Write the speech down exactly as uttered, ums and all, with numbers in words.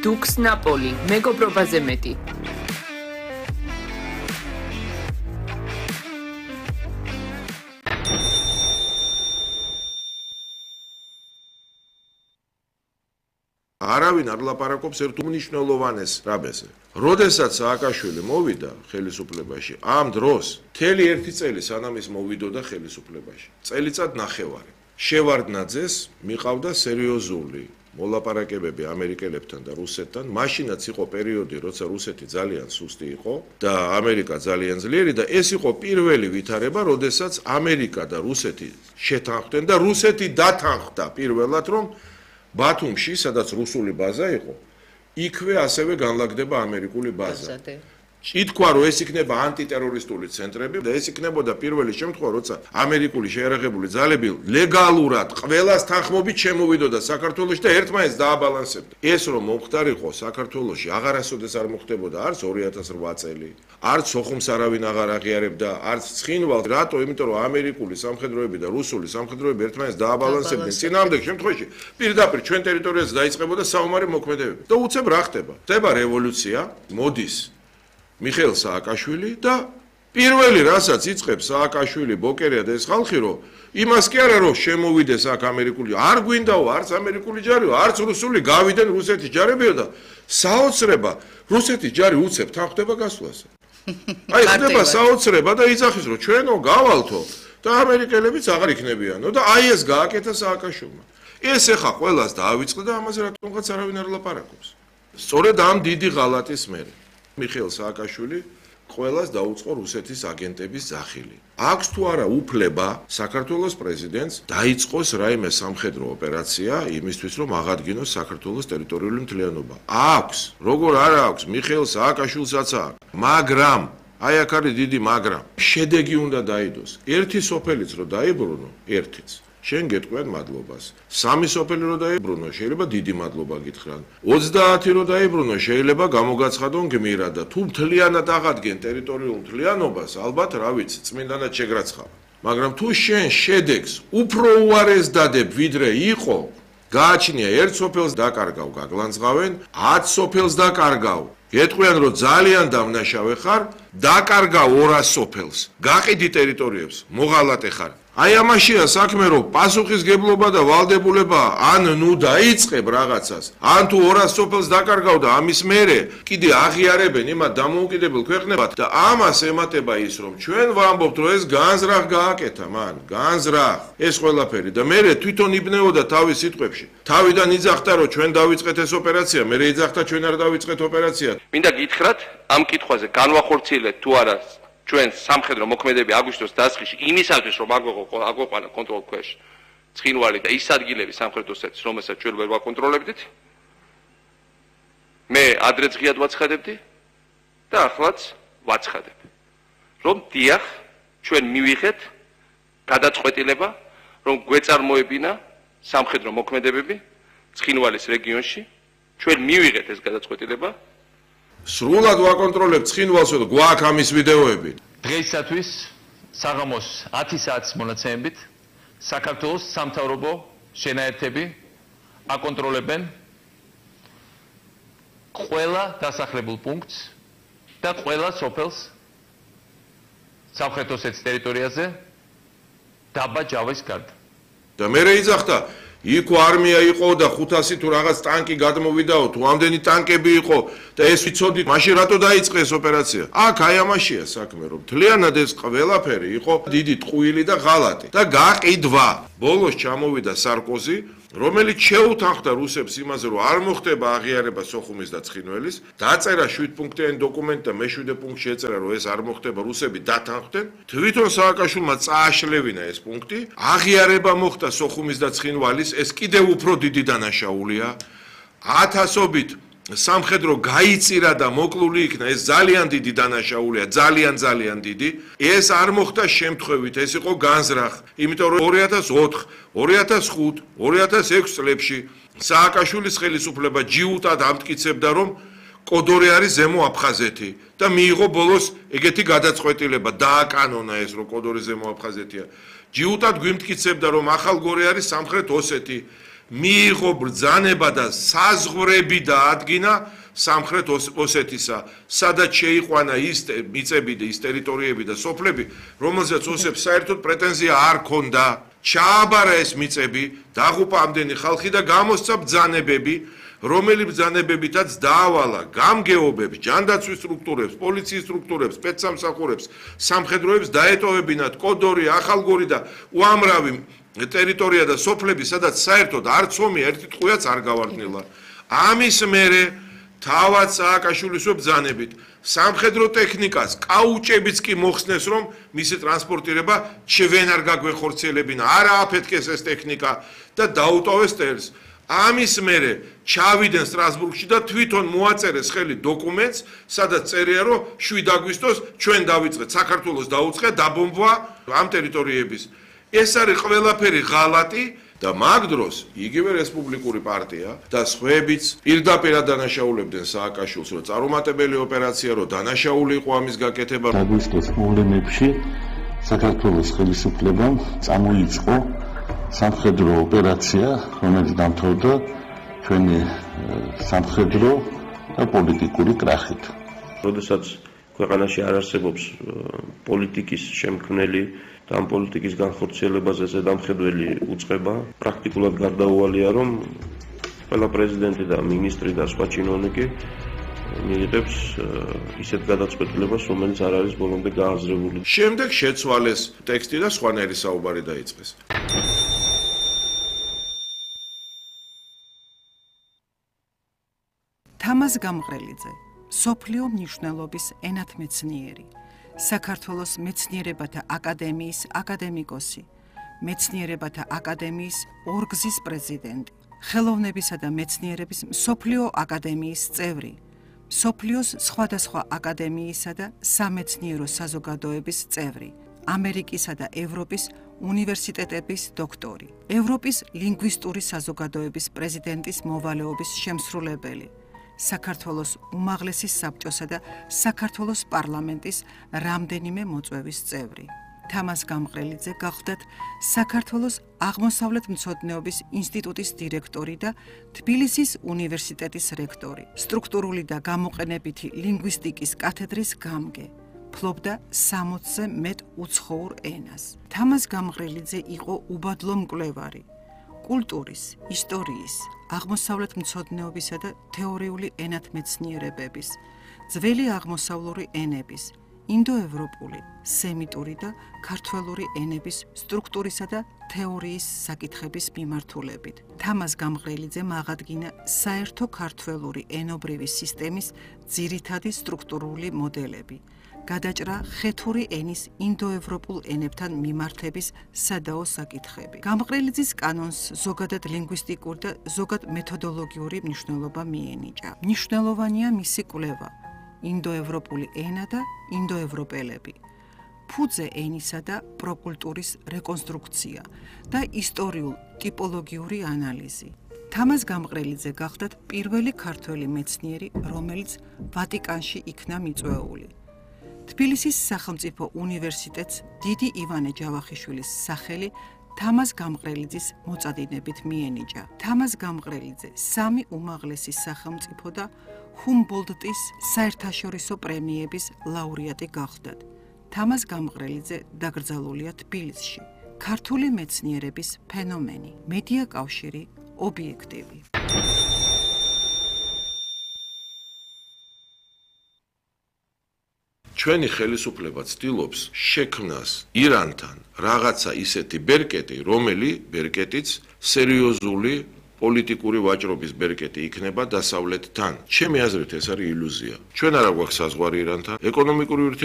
დუქს ნაპოლი, მეგობრობაზე მეტი. არავინ არ ლაპარაკობს ერთ უმნიშვნელოვანეს რამეზე. როდესაც სააკაშვილი მოვიდა ხელისუფლებაში, ამ დროს მთელი ერთი წელი სანამ ის მოვიდოდა ხელისუფლებაში. წელიწად ნახევარი. შევარდნაძეს მიყავდა სერიოზული მოლაპარაკებები ამერიკელებთან და რუსეთთან. მაშინაც იყო პერიოდი, როცა რუსეთი ძალიან სუსტი იყო და ამერიკა ძალიან ძლიერი და ეს იყო პირველი ვითარება, როდესაც ამერიკა და რუსეთი შეთანხმდნენ და რუსეთი დათანხმდა პირველად, რომ ბათუმში, სადაც რუსული ბაზა იყო, იქვე ასევე განლაგდება ამერიკული ბაზა. ითქვა, რომ ეს იქნება ანტიტერორისტული ცენტრები და ეს იქნებოდა პირველი შემთხვევა, როცა ამერიკული შეიარაღებული ძალები ლეგალურად ყველას თანხმობით შემოვიდოდა საქართველოში და ერთმანეთს დააბალანსებდა. ეს რომ მომხდარიყო საქართველოში, აღარასოდეს არ მოხდებოდა არც ორი ათას რვა წელი, არც სოხუმს არავინ აღარ აღიარებდა, არც ცხინვალს. რატო? იმიტომ რომ ამერიკული სამხედროები და რუსული სამხედროები ერთმანეთს დააბალანსებდნენ. წინააღმდეგ შემთხვევაში პირდაპირ ჩვენ ტერიტორიაზე დაიწყებოდა საომარი მოქმედებები. და უცებ რა ხდება? ხდება რევოლუცია, მოდის მიხეილ სააკაშვილი და პირველი რასაც იწყებს სააკაშვილი, ბოკერია და ეს ხალხი, რომ იმას კი არა რომ შემოვიდეს აქ ამერიკული, არ გვინდაო არც ამერიკული ჯარიო, არც რუსული, გავიდნენ რუსეთის ჯარებიო და საოცრება რუსეთის ჯარი უცებ თანხდება გასვლაზე. აი ხდება საოცრება და იძახის რომ ჩვენო გავალთო და ამერიკელებიც აღარ იქნებიანო და აი ეს გააკეთა სააკაშვილმა. ეს ეხა ყველას დაავიწყდა და ამაზე რატომღაც არავინ არ ლაპარაკობს. სწორედ ამ დიდი ღალატის მერე მიხეილ სააკაშვილი ყველას დაუწყო რუსეთის აგენტების ძახილი. აქვს თუ არა უფლება საქართველოს პრეზიდენტს დაიწყოს რაიმე სამხედრო ოპერაცია იმისთვის, რომ აღადგინოს საქართველოს ტერიტორიული მთლიანობა. აქვს, როგორ არ აქვს, მიხეილ სააკაშვილსაც აქვს. მაგრამ, აი აქ არის დიდი მაგრამ, შედეგი უნდა დაიდოს. ერთი სოფელიც რო დაიბრუნო, ერთიც. შენ გეტყვიან მადლობას. სამი სოფელი რო დაიბრუნო, შეიძლება დიდი მადლობა გითხრან. ოცდაათი რო დაიბრუნო, შეიძლება გამოგაცხადონ გმირად და თუ მთლიანად აღადგენ ტერიტორიულ მთლიანობას, ალბათ რა ვიცი, წმინდანად შეგრაცხავ. მაგრამ თუ შენ შედეგს უფრო უარეს დადებ, ვიდრე იყო, გააჩნია ერთ სოფელს დაკარგავ, გაგლანძღავენ, ათ სოფელს დაკარგავ. გეტყვიან რომ ძალიან დამნაშავე ხარ, დაკარგავ ორას სოფელს. გაყიდი ტერიტორიებს, მოღალატე ხარ. აი ამაშია საქმე, რომ პასუხისგებლობა და ვალდებულება ან ნუ დაიწყებ რაღაცას, ან თუ ორას სოფელს დაკარგავ და ამის მერე კიდე აღიარებენ იმათ დამოუკიდებელ ქვეყნებად და ამას ემატება ის, რომ ჩვენ ვამბობთ, რომ ეს განზრახ გააკეთა მან, განზრახ ეს ყველაფერი და მერე თვითონ იბნეოდა თავის სიტყვებში. თავიდან იძახდა, რომ ჩვენ დავიწყეთ ეს ოპერაცია, მერე იძახდა ჩვენ არ დავიწყეთ ოპერაცია. მინდა გითხრათ, ამ კითხვაზე განვახორციელეთ თუ არა ჩვენ სამხედრო მოქმედები აგვისტოს დასაწყისში იმისათვის რომ აგვეყანა კონტროლის ქვეშ ცხინვალი და ის ადგილები სამხედრო სექტორს რომელსაც ჩვენ ვერ ვაკონტროლებდით მე ადრეც ღიად ვაცხადებდი და ახლაც ვაცხადებ რომ დიახ ჩვენ მივიღეთ გადაწყვეტილება რომ გვეწარმოებინა სამხედრო მოქმედებები ცხინვალის რეგიონში ჩვენ მივიღეთ ეს გადაწყვეტილება სრულად ვაკონტროლებთ ცხინვალს და გვაქვს ამის ვიდეოები. დღეისათვის საღამოს ათი საათის მონაცემებით საქართველოს სამთავრობო შენაერთები აკონტროლებენ ყველა დასახლებულ პუნქტს და ყველა სოფელს სამხრეთ ოსეთის ტერიტორიაზე დაბა ჯავის გარდა. და მე რეიძახდა იქ არმია იყო და ხუთასი თუ რაღაც ტანკი გადმოვიდაო, თუ ამდენი ტანკები იყო და ეს ვიცოდით, მაშინ რატო დაიწყე ეს ოპერაცია? აქ აი ამაშია საქმე, რომ მთლიანად ეს ყველაფერი იყო დიდი ტყუილი და ღალატი და გაყიდვა. ბოლოს ჩამოვიდა სარკოზი, რომელიც შეუთანხმდა რუსებს იმაზე, რომ არ მოხდება აღიარება სოხუმის და ცხინველის, დაწერა შვიდპუნქტიანი დოკუმენტი და მეშვიდე პუნქტში ეწერა, რომ ეს არ მოხდება, რუსები დათანხმდნენ. თვითონ სააკაშვილმა წააშლევინა ეს პუნქტი, აღიარება მოხდა სოხუმის და ცხინვალის, ეს კიდევ უფრო დიდი დანაშაულია. ათასობით სამხედრო გაიწირა და მოკლული იქნა, ეს ძალიან დიდი დანაშაულია, ძალიან ძალიან დიდი. ეს არ მოხდა შემთხვევით, ეს იყო განზრახ, იმიტომ რომ ორი ათას ოთხ, ორი ათას ხუთ, ორი ათას ექვს წლებში სააკაშვილის ხელისუფლება ჯიუტად ამტკიცებდა, რომ კოდორი არის ზემო აფხაზეთი და მიიღო ბოლოს ეგეთი გადაწყვეტილება, დააკანონა ეს, რომ კოდორი ზემო აფხაზეთია. ჯიუტად გვიმტკიცებდა, რომ ახალგორი არის სამხრეთ ოსეთი. მიიღო ბრძანება და საზღვრები დაადგინა სამხრეთ ოსეთისა, სადაც შეიყვანა ის მიწები და ის ტერიტორიები და სოფლები, რომელზეც ოსებს საერთოდ პრეტენზია არ ქონდა. ჩააბარა ეს მიწები, დაღუპა ამდენი ხალხი და გამოსცა ბრძანებები, რომელი ბრძანებებითაც დაავალა გამგეობებს, ჯანდაცვის სტრუქტურებს, პოლიციის სტრუქტურებს, სპეცსამსახურებს, სამხედროებს დაეტოვებინათ კოდორი, ახალგორი და უამრავი ტერიტორია და სოფლები, სადაც საერთოდ არც ომი, ერთი ტყუიაც არ გავარდნილა. ამის მერე თავად სააკაშვილის ბრძანებით სამხედრო ტექნიკას კაუჭებიც კი მოხსნეს, რომ მისი ტრანსპორტირება ჩვენ არ გაგვეხორციელებინა, არა აფეთქეს ეს ტექნიკა და დაუტოვეს ტერს. ამის მერე ჩავიდნენ სტრასბურგში და თვითონ მოაწერეს ხელი დოკუმენტს, სადაც წერია, რომ შვიდ აგვისტოს ჩვენ დავიწყეთ საქართველოს დაუწყე დაბომბვა ამ ტერიტორიების. ეს არის ყველაფერი ღალატი და მაგ დროს იგივე რესპუბლიკური პარტია და სხვაებიც პირდაპირ დანაშაულებდნენ სააკაშვილს, რომ წარუმატებელი ოპერაცია, რომ დანაშაული იყო ამის გაკეთება. აგვისტოს მოვლენებში საქართველოს ხელისუფლებამ წამოიწყო სამხედრო ოპერაცია, რომელიც დამთავრდა ჩვენი სამხედრო და პოლიტიკური კრახით. როდესაც ქვეყანაში არ არსებობს პოლიტიკის შემქმნელი და ამ პოლიტიკის განხორციელებაზე ზედამხედველი უწყება, პრაქტიკულად გარდაუვალია, რომ ყველა პრეზიდენტი და მინისტრი და სხვა ჩინოვნიკი მიიღებს ისეთ გადაწყვეტილებას, რომელიც არ არის ბოლომდე გააზრებული. შემდეგ შეცვალეს ტექსტი და სხვანაირი საუბარი დაიწყეს. თამაზ გამღრელიძე, სოფლიო მნიშვნელობის ენათმეცნიერი, საქართველოს მეცნიერებათა აკადემიის აკადემიკოსი, მეცნიერებათა აკადემიის ორგზის პრეზიდენტი, ხელოვნებისა და მეცნიერების მსოფლიო აკადემიის წევრი, მსოფლიოს სხვადასხვა აკადემიისა და სამეცნიერო საზოგადოების წევრი, ამერიკისა და ევროპის უნივერსიტეტების დოქტორი, ევროპის ლინგვისტური საზოგადოების პრეზიდენტის მოვალეობის შემსრულებელი, საქართველოს უმაღლესი საბჭოსა და საქართველოს პარლამენტის რამდენიმე მოწვევის წევრი. თამაზ გამღრელიძე გახლდათ საქართველოს აღმოსავლეთმცოდნეობის ინსტიტუტის დირექტორი და თბილისის უნივერსიტეტის რექტორი, სტრუქტურული და გამოყენებითი ლინგვისტიკის კათედრის გამგე. ფლობდა სამოცზე მეტ უცხოურ ენას. თამაზ გამღრელიძე იყო უბადლო მკვლევარი, კულტურის, ისტორიის, აღმოსავლეთმცოდნეობისა და თეორიული ენათმეცნიერებების, ძველი აღმოსავლური ენების, ინდოევროპული, სემიტური და ქართველური ენების სტრუქტურისა და თეორიის საკითხების მიმართულებით. თამაზ გამღრელიძემ აღადგინა საერთო ქართველური ენობრივი სისტემის ძირითადი სტრუქტურული მოდელები. გადაჭრა ხეთური ენის ინდოევროპულ ენებთან მიმართების სადაო საკითხები. გამღრელიძის კანონს ზოგადად ლინგვისტიკური და ზოგად მეთოდოლოგიური მნიშვნელობა მიენიჭა. მნიშვნელოვანია მისი კვლევა, ინდოევროპული ენა და ინდოევროპელები, ფუძე ენისა და პროკულტურის რეკონსტრუქცია და ისტორიულ-ტიპოლოგიური ანალიზი. თამაზ გამღრელიძე გახლდათ პირველი ქართველი მეცნიერი, რომელიც ვატიკანში იქნა მიწვეული. თბილისის სახელმწიფო უნივერსიტეტს დიდი ივანე ჯავახიშვილის სახელი თამაზ გამღრელიძის მოწადინებით მიენიჭა. თამაზ გამღრელიძე სამი უმაღლესი სახელმწიფო და ჰუმბოლდტის საერთაშორისო პრემიების ლაურეატი გახლდათ. თამაზ გამღრელიძე დაკრძალულია თბილისში. ქართული მეცნიერების ფენომენი, მედია კავშირი, ობიექტივი. ჩვენი ხელისუფლება ცდილობს შექმნას ირანთან რაღაცა ისეთი ბერკეტი, რომელი ბერკეტიც სერიოზული პოლიტიკური ვაჭრობის ბერკეტი იქნება დასავლეთთან. ჩემი აზრით ეს არის ილუზია. ჩვენ არა გვაქვს საზღვარი ირანთან, ეკონომიკური